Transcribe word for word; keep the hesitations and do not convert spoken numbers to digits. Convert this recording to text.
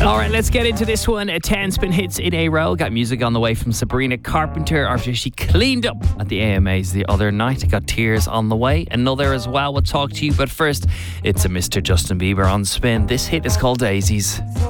All right, let's get into this one. Uh, ten spin hits in a row. Got music on the way from Sabrina Carpenter after she cleaned up at the A M As the other night. Got Tears on the way. Another as well. We'll talk to you. But first, it's a Mister Justin Bieber on spin. This hit is called Daisies.